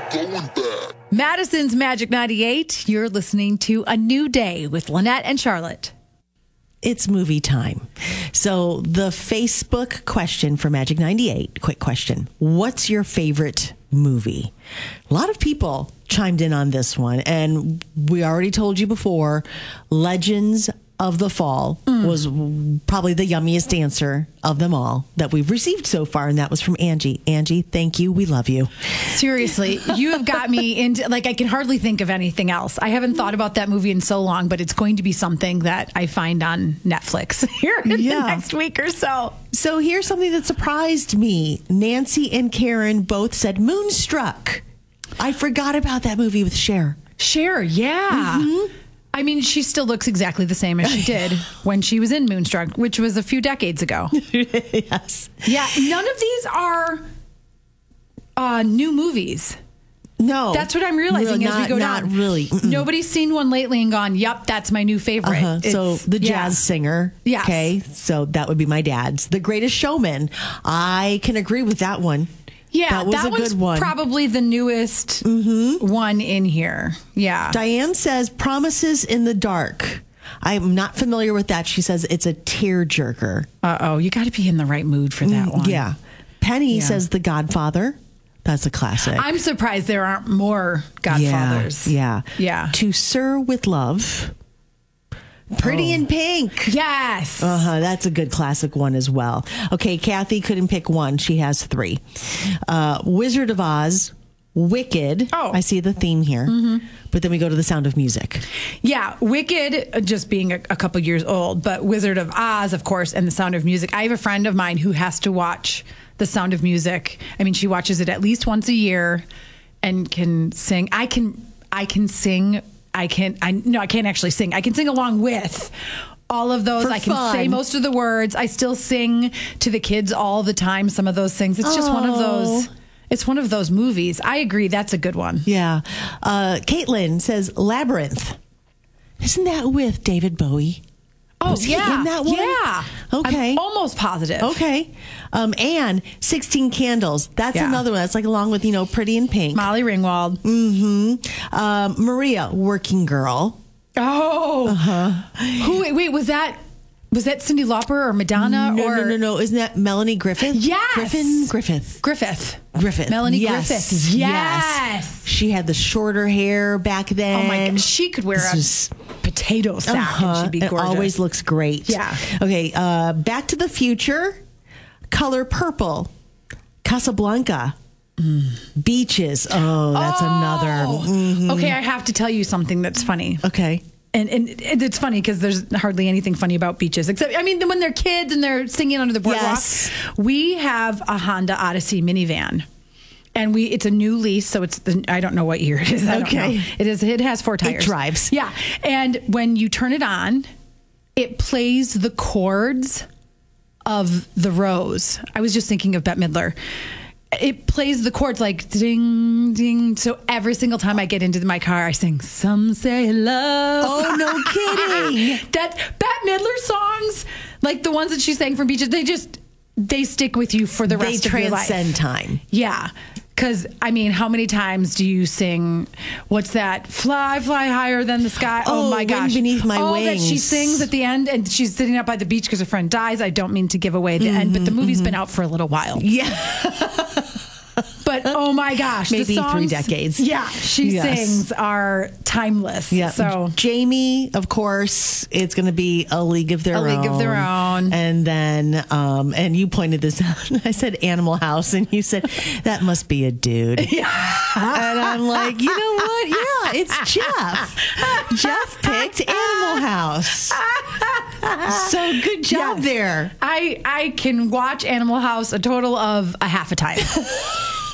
going back. Madison's Magic 98. You're listening to A New Day with Lynette and Charlotte. It's movie time. So the Facebook question for Magic 98, quick question. What's your favorite movie? A lot of people chimed in on this one. And we already told you before, Legends of the Fall was probably the yummiest answer of them all that we've received so far. And that was from Angie. Angie, thank you. We love you. Seriously, you have got me into, like, I can hardly think of anything else. I haven't thought about that movie in so long, but it's going to be something that I find on Netflix here in the next week or so. So here's something that surprised me. Nancy and Karen both said Moonstruck. I forgot about that movie with Cher. Cher, yeah. Mm-hmm. I mean, she still looks exactly the same as she did when she was in Moonstruck, which was a few decades ago. Yes. Yeah, none of these are new movies. No. That's what I'm realizing as we go down. Not really. Mm-mm. Nobody's seen one lately and gone, yep, that's my new favorite. So the jazz singer. Yes. Okay. So that would be my dad's. The Greatest Showman. I can agree with that one. Yeah, that was a good one. Probably the newest one in here. Yeah. Diane says Promises in the Dark. I'm not familiar with that. She says it's a tearjerker. Uh-oh, you got to be in the right mood for that one. Yeah. Penny says The Godfather. That's a classic. I'm surprised there aren't more Godfathers. Yeah. To Sir with Love. Pretty in Pink. Yes. That's a good classic one as well. Okay, Kathy couldn't pick one. She has three. Wizard of Oz, Wicked. I see the theme here. Mm-hmm. But then we go to The Sound of Music. Yeah, Wicked, just being a couple years old, but Wizard of Oz, of course, and The Sound of Music. I have a friend of mine who has to watch The Sound of Music. I mean, she watches it at least once a year and can sing. I can sing. I can't actually sing. I can sing along with all of those. I can say most of the words. I still sing to the kids all the time. Some of those things. It's just one of those. It's one of those movies. I agree. That's a good one. Yeah. Caitlin says Labyrinth. Isn't that with David Bowie? Oh, was he in that one? Yeah. Okay. I'm almost positive. Okay. And 16 Candles. That's another one. That's like along with, Pretty in Pink. Molly Ringwald. Mm-hmm. Maria, Working Girl. Oh. Wait, was that Cyndi Lauper or Madonna? No. Isn't that Melanie Griffith? Yes. Griffith. Melanie Griffith. Yes. She had the shorter hair back then. Oh my God. She could wear a potato sack and she'd be gorgeous. It always looks great. Yeah. Okay. Back to the Future. Color Purple. Casablanca. Beaches. Oh, that's another. Mm-hmm. Okay, I have to tell you something that's funny. Okay. And it's funny because there's hardly anything funny about beaches, except, I mean, when they're kids and they're singing under the boardwalk. Yes. We have a Honda Odyssey minivan. And it's a new lease, so I don't know what year it is. I don't know. It has 4 tires. It drives. Yeah. And when you turn it on, it plays the chords of The Rose. I was just thinking of Bette Midler. It plays the chords like ding, ding. So every single time I get into my car, I sing Some Say Love. Oh, no kidding. That Bette Midler songs, like the ones that she sang from Beaches, they stick with you for the rest of your life. They transcend time. Yeah. Because, I mean, how many times do you sing, what's that? Fly higher than the sky. Oh my gosh. Wind Beneath My Wings. That she sings at the end, and she's sitting up by the beach because her friend dies. I don't mean to give away the end, but the movie's been out for a little while. Yeah. But oh my gosh, maybe the songs, 3 decades. Yeah, she sings are timeless. Yeah. So Jamie, of course, it's going to be A League of Their Own. A League of Their Own. And then, and you pointed this out. I said Animal House, and you said that must be a dude. Yeah. And I'm like, you know what? Yeah, it's Jeff. Jeff picked Animal House. So good job there. I can watch Animal House a total of a half a time.